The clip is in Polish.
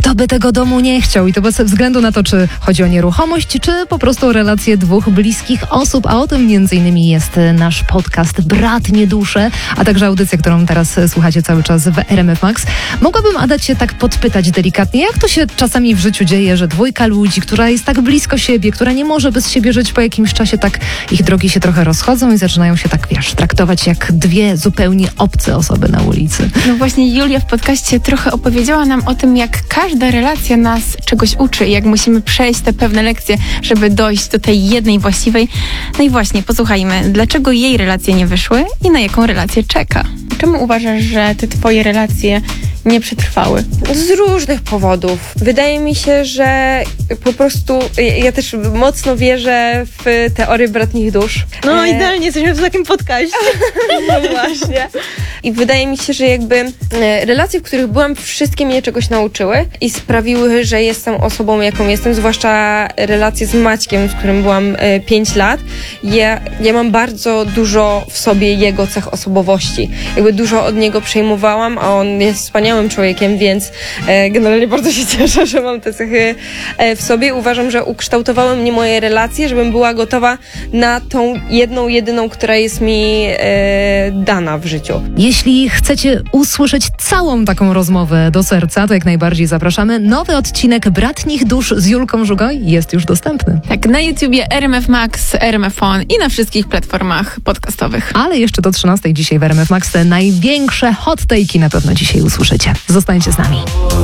Kto by tego domu nie chciał? I to bez względu na to, czy chodzi o nieruchomość, czy po prostu o relacje dwóch bliskich osób. A o tym m.in. jest nasz podcast Bratnie Dusze, a także audycja, którą teraz słuchacie cały czas w RMF Max. Mogłabym, Ada, cię tak podpytać delikatnie, jak to się czasami w życiu dzieje, że dwójka ludzi, która jest tak blisko siebie, która nie może bez siebie żyć, po jakimś czasie tak ich drogi się trochę rozchodzą i zaczynają się tak, traktować jak dwie zupełnie obce osoby na ulicy. No właśnie, Julia w podcaście trochę opowiedziała nam o tym, jak każda relacja nas czegoś uczy i jak musimy przejść te pewne lekcje, żeby dojść do tej jednej właściwej. No i właśnie, posłuchajmy, dlaczego jej relacje nie wyszły i na jaką relację czeka. Czemu uważasz, że te twoje relacje nie przetrwały? Z różnych powodów. Wydaje mi się, że po prostu ja też mocno wierzę w teorię bratnich dusz. No idealnie, jesteśmy w takim podcaście. No właśnie. I wydaje mi się, że jakby relacje, w których byłam, wszystkie mnie czegoś nauczyły i sprawiły, że jestem osobą, jaką jestem, zwłaszcza relacje z Maćkiem, z którym byłam 5 lat. Ja mam bardzo dużo w sobie jego cech osobowości. Jakby dużo od niego przejmowałam, a on jest wspaniałym człowiekiem, więc generalnie bardzo się cieszę, że mam te cechy w sobie. Uważam, że ukształtowały mnie moje relacje, żebym była gotowa na tą jedną, jedyną, która jest mi dana w życiu. Jeśli chcecie usłyszeć całą taką rozmowę do serca, to jak najbardziej zapraszamy. Nowy odcinek Bratnich Dusz z Julką Żugoj jest już dostępny. Tak, na YouTubie RMF Max, RMF On i na wszystkich platformach podcastowych. Ale jeszcze do 13 dzisiaj w RMF Max te największe hot take'i na pewno dzisiaj usłyszycie. Zostańcie z nami.